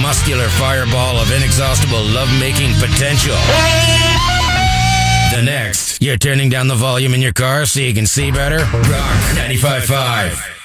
muscular fireball of inexhaustible love-making potential. The next, you're turning down the volume in your car so you can see better? Rock 95.5.